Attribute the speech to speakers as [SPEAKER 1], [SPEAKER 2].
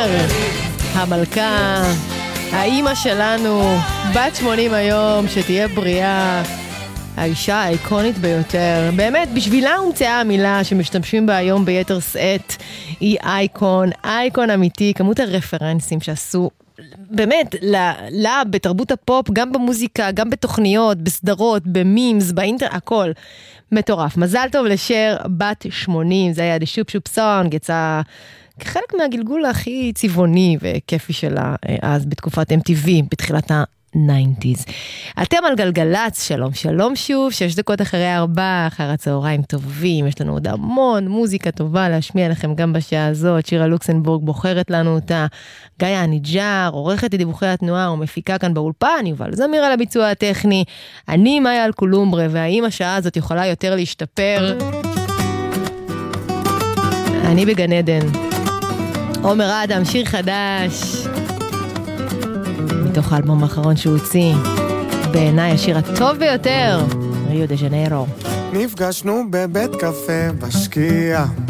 [SPEAKER 1] אסתר, המלכה, האימא שלנו, בת 80 היום, שתהיה בריאה, האישה האיקונית ביותר. באמת, בשבילה הומצאה המילה שמשתמשים בה היום ביתר שאת, היא אייקון, אייקון אמיתי, כמות הרפרנסים שעשו באמת, לה בתרבות הפופ, גם במוזיקה, גם בתוכניות, בסדרות, במימס, באינטר, הכל מטורף. מזל טוב לשר, בת 80, זה היה The Shoop Shoop Song, יצא כחלק מהגלגול הכי צבעוני וכיפי שלה אז בתקופת MTV, בתחילת ה-90s. אתם על גלגלץ, שלום, שלום שוב, 6 דקות אחרי 4, אחר הצהריים טובים, יש לנו עוד המון מוזיקה טובה להשמיע לכם גם בשעה הזאת, שירה לוקסנבורג בוחרת לנו אותה, גאיה הניג'ר, עורכת את דיווחי התנועה ומפיקה כאן באולפן, יובל זמיר על הביצוע הטכני, אני מאיה אלקולומברה, והאם השעה הזאת יכולה יותר להשתפר? אני בגן עדן. עומר אדם, שיר חדש, מתוך האלבום האחרון שהוא הוציא, בעיניי השיר הטוב ביותר, ריו דה ז'ניירו.
[SPEAKER 2] נפגשנו בבית קפה בשקיעה,